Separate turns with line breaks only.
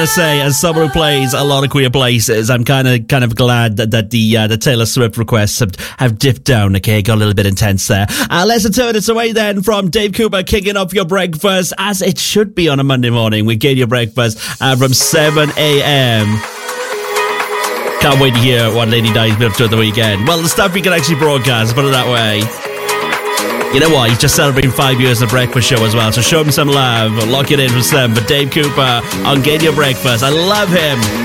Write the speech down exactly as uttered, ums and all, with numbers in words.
I say, as someone who plays a lot of queer places, I'm kind of kind of glad that, that the uh, the Taylor Swift requests have, have dipped down. Okay, got a little bit intense there. Uh, let's turn it away then from Dave Cooper, kicking off your breakfast as it should be on a Monday morning. We get your breakfast uh, from seven a.m. Can't wait to hear what Lady Di's been up to the weekend. Well, the stuff we can actually broadcast, put it that way. You know what? He's just celebrating five years of the breakfast show as well. So show him some love. Lock it in for seven. But Dave Cooper on Get Your Breakfast. I love him.